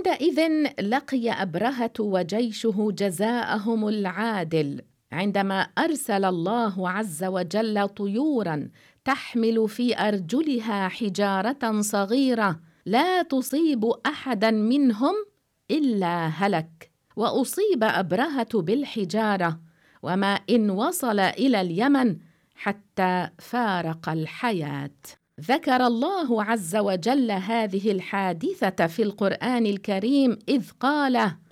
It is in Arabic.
حينئذ لقي أبرهة وجيشه جزاءهم العادل، عندما أرسل الله عز وجل طيوراً تحمل في أرجلها حجارة صغيرة لا تصيب أحداً منهم إلا هلك. وأصيب أبرهة بالحجارة، وما إن وصل إلى اليمن حتى فارق الحياة. ذكر الله عز وجل هذه الحادثة في القرآن الكريم إذ قال: